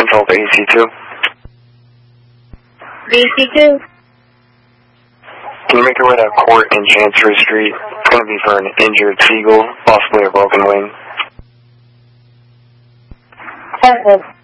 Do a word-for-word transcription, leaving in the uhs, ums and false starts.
control to A C two. A C two? Can you make your way to Court and Chancery Street? It's going to be for an injured seagull, possibly a broken wing. Perfect.